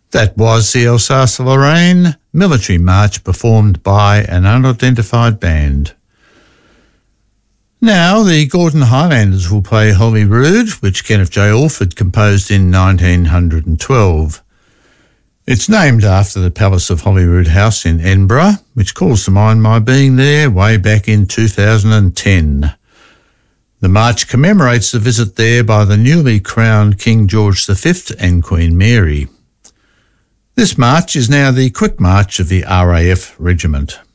That was the Alsace-Lorraine military march performed by an unidentified band. Now the Gordon Highlanders will play Holyrood, which Kenneth J. Alford composed in 1912. It's named after the Palace of Holyrood House in Edinburgh, which calls to mind my being there way back in 2010. The march commemorates the visit there by the newly crowned King George V and Queen Mary. This march is now the Quick March of the RAF Regiment.